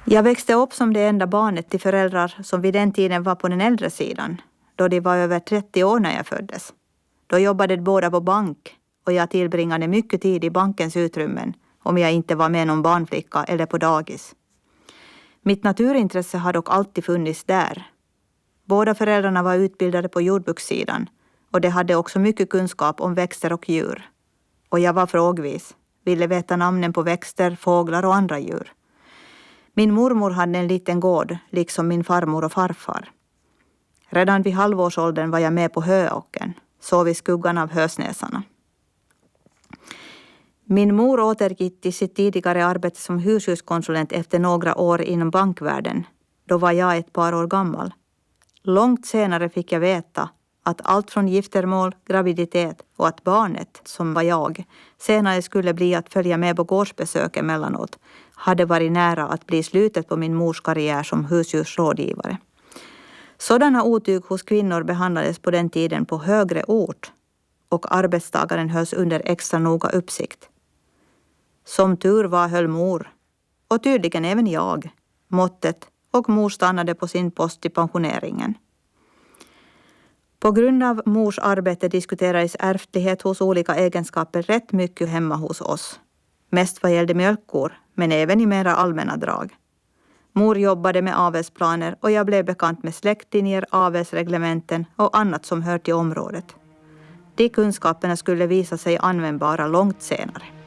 Jag växte upp som det enda barnet till föräldrar som vid den tiden var på den äldre sidan, då de var över 30 år när jag föddes. Då jobbade de båda på bank och jag tillbringade mycket tid i bankens utrymmen om jag inte var med någon barnflicka eller på dagis. Mitt naturintresse har dock alltid funnits där. Båda föräldrarna var utbildade på jordbrukssidan och de hade också mycket kunskap om växter och djur. Och jag var frågvis, ville veta namnen på växter, fåglar och andra djur. Min mormor hade en liten gård, liksom min farmor och farfar. Redan vid halvårsåldern var jag med på höåkern, sov i skuggan av hösnäsarna. Min mor återgick till sitt tidigare arbete som husdjurskonsulent efter några år inom bankvärlden. Då var jag ett par år gammal. Långt senare fick jag veta att allt från giftermål, graviditet och att barnet, som var jag, senare skulle bli att följa med på gårdsbesök emellanåt, hade varit nära att bli slutet på min mors karriär som husdjursrådgivare. Sådana otyg hos kvinnor behandlades på den tiden på högre ort och arbetstagaren hölls under extra noga uppsikt. Som tur var höll mor, och tydligen även jag, måttet och mor stannade på sin post till pensioneringen. På grund av mors arbete diskuterades ärftlighet hos olika egenskaper rätt mycket hemma hos oss. Mest vad gällde mjölkkor, men även i mera allmänna drag. Mor jobbade med avelsplaner och jag blev bekant med släktlinjer, avelsreglementen och annat som hör till området. De kunskaperna skulle visa sig användbara långt senare.